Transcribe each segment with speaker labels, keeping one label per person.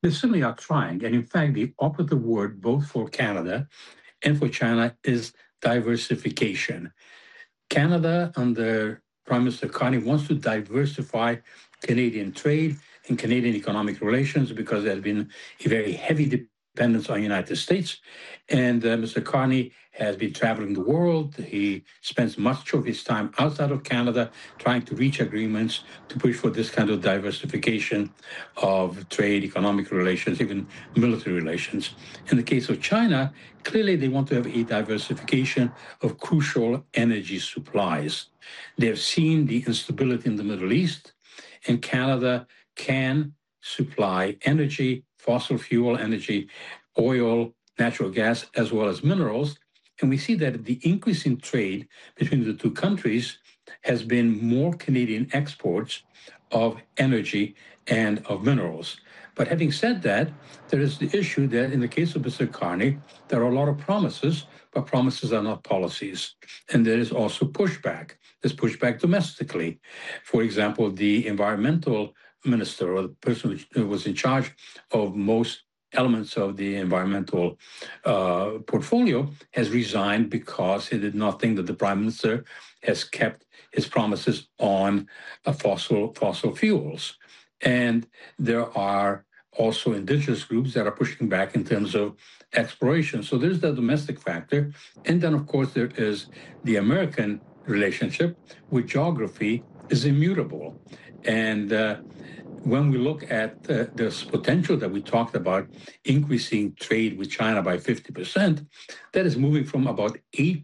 Speaker 1: They certainly are trying. And in fact, the operative word both for Canada and for China is diversification. Canada, under Prime Minister Carney, wants to diversify Canadian trade and Canadian economic relations because there has been a very heavy dependence on the United States. And Mr. Carney has been traveling the world. He spends much of his time outside of Canada trying to reach agreements to push for this kind of diversification of trade, economic relations, even military relations. In the case of China, clearly they want to have a diversification of crucial energy supplies. They have seen the instability in the Middle East, and Canada can supply energy, fossil fuel energy, oil, natural gas, as well as minerals. And we see that the increase in trade between the two countries has been more Canadian exports of energy and of minerals. But having said that, there is the issue that in the case of Mr. Carney, there are a lot of promises, but promises are not policies. And there is also pushback. There's pushback domestically. For example, the environmental minister, or the person who was in charge of most elements of the environmental portfolio, has resigned because he did not think that the prime minister has kept his promises on fossil fuels. And there are also indigenous groups that are pushing back in terms of exploration. So there's the domestic factor. And then, of course, there is the American relationship, where geography is immutable. And when we look at this potential that we talked about, increasing trade with China by 50%, that is moving from about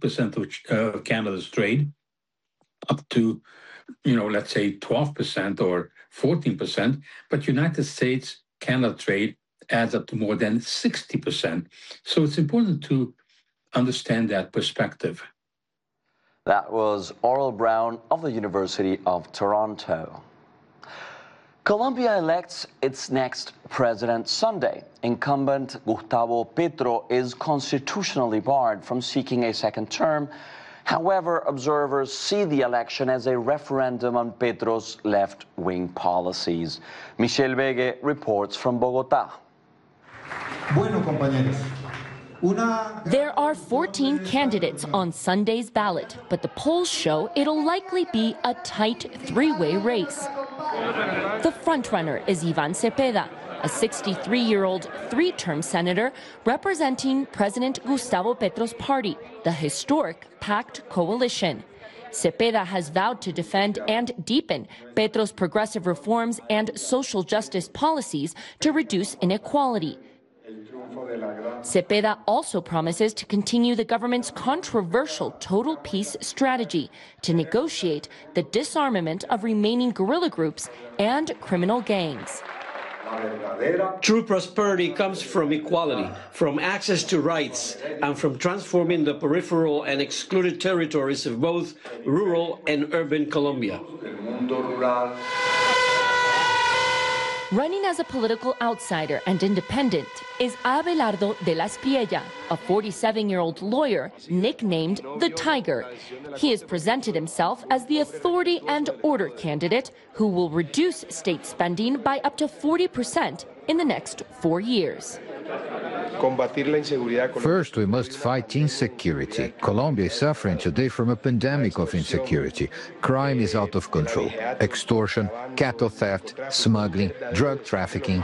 Speaker 1: 8% of Canada's trade up to, let's say 12% or 14%. But United States, Canada trade adds up to more than 60%. So it's important to understand that perspective.
Speaker 2: That was Aurel Brown of the University of Toronto. Colombia elects its next president Sunday. Incumbent Gustavo Petro is constitutionally barred from seeking a second term. However, observers see the election as a referendum on Petro's left-wing policies. Michelle Vegue reports from Bogotá.
Speaker 3: Bueno, compañeros.
Speaker 4: There are 14 candidates on Sunday's ballot, but the polls show it'll likely be a tight three-way race. The frontrunner is Iván Cepeda, a 63-year-old three-term senator representing President Gustavo Petro's party, the historic PACT coalition. Cepeda has vowed to defend and deepen Petro's progressive reforms and social justice policies to reduce inequality. Cepeda also promises to continue the government's controversial total peace strategy to negotiate the disarmament of remaining guerrilla groups and criminal gangs.
Speaker 5: True prosperity comes from equality, from access to rights, and from transforming the peripheral and excluded territories of both rural and urban Colombia.
Speaker 4: Running as a political outsider and independent is Abelardo de la Espiella, a 47-year-old lawyer nicknamed the Tiger. He has presented himself as the authority and order candidate who will reduce state spending by up to 40% in the next 4 years.
Speaker 6: First, we must fight insecurity. Colombia is suffering today from a pandemic of insecurity. Crime is out of control. Extortion, cattle theft, smuggling, drug trafficking.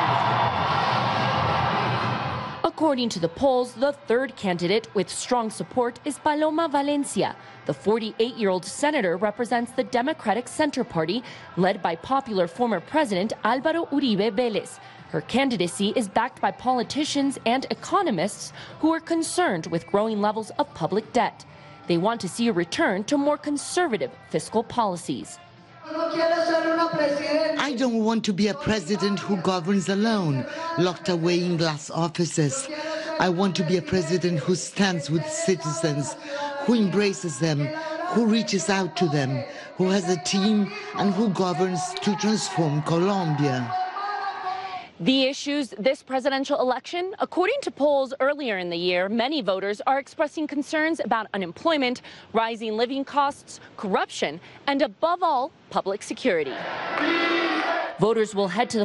Speaker 4: According to the polls, the third candidate with strong support is Paloma Valencia. The 48-year-old senator represents the Democratic Center Party, led by popular former President Álvaro Uribe Vélez. Her candidacy is backed by politicians and economists who are concerned with growing levels of public debt. They want to see a return to more conservative fiscal policies.
Speaker 7: I don't want to be a president who governs alone, locked away in glass offices. I want to be a president who stands with citizens, who embraces them, who reaches out to them, who has a team, and who governs to transform Colombia.
Speaker 4: The issues this presidential election, according to polls earlier in the year, many voters are expressing concerns about unemployment, rising living costs, corruption, and above all, public security. Voters will head to the